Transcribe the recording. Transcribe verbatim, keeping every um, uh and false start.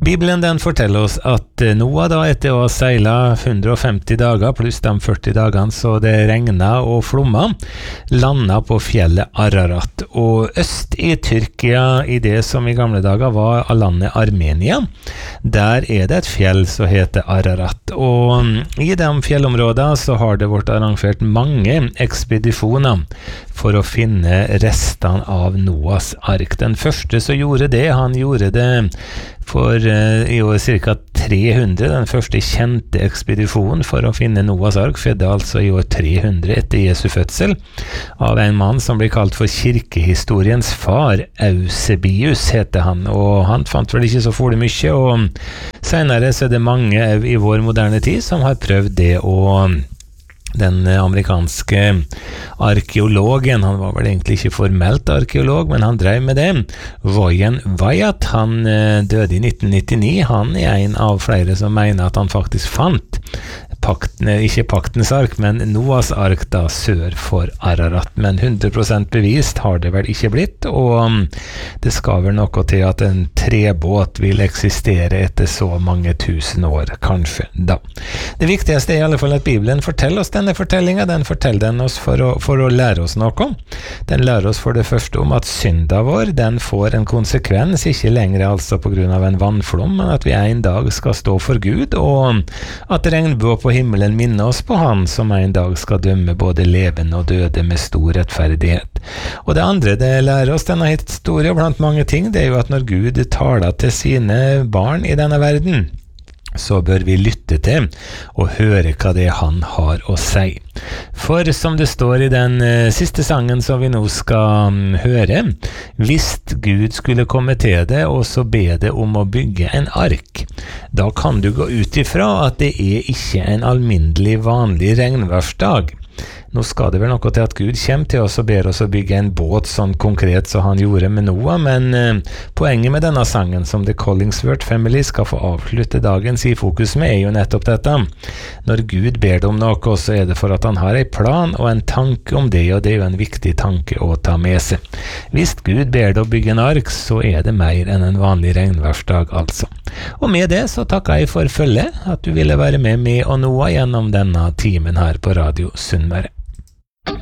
Bibelen den forteller oss at Noah da etter å ha seilet hundre og femti dager pluss de førti dagene så det regnet og flomma, landet på fjellet Ararat. Og øst i Tyrkia, i det som i gamle dager var landet Armenia, der er det et fjell som heter Ararat. Og i de fjellområdene så har det vært arrangert mange ekspedisjoner for å finne restene av Noahs ark. Den første som gjorde det, han gjorde det for uh, i år cirka tre hundre, den første kjente ekspedisjonen for å finne Noahs ark, fødde altså i år tre hundre etter Jesu fødsel, av en mann som blir kalt for kirkehistoriens far, Eusebius heter han, og han fant vel ikke så fole mye, og senere så er det mange i vår moderne tid som har prøvd det å den amerikanske arkeologen, han var vel egentlig ikke formelt arkeolog, men han drev med det, Woyen Wyatt, han døde i nitten nittini, han er en av flere som mener at han faktisk fant pakten, ikke paktens ark, men Noahs ark da sør for Ararat, men hundre prosent bevist har det vel ikke blitt, og det skal vel noe til at en trebåt vil eksistere etter så mange tusen år, kanskje da. Det viktigste er i alle fall at Bibelen forteller oss denne fortellingen, den forteller den oss for å, for å lære oss noe. Den lærer oss for det første om at synda vår, den får en konsekvens, ikke lenger altså på grunn av en vannflom, men at vi en dag skal stå for Gud, og at regnbue på himmelen minner oss på han som en dag skal dømme både levende og døde med stor rettferdighet. Og det andre det lærer oss denne historien blant mange ting, det er jo at når Gud taler til sine barn i denne verden, så bør vi lytte til og høre hva det han har å si. For som det står i den uh, siste sangen som vi nå skal um, høre, hvis Gud skulle komme til det og så be det om å bygge en ark, da kan du gå ut ifra at det er ikke en alminnelig vanlig regnværsdag. Nå skal det vel noe til at Gud kommer til oss og ber oss å bygge en båt sånn konkret som han gjorde med Noah, men eh, poenget med denne sangen som The Collingsworth Family skal få avslutte dagens i fokus med er jo nettopp dette. Når Gud ber det om noe, så er det for at han har en plan og en tanke om det, og det er jo en viktig tanke å ta med seg. Hvis Gud ber det å bygge en ark, så er det mer enn en vanlig regnværsdag altså. Og med det så takker jeg for følget, at du ville være med meg og Noah gjennom denne timen her på Radio Sunnmøre.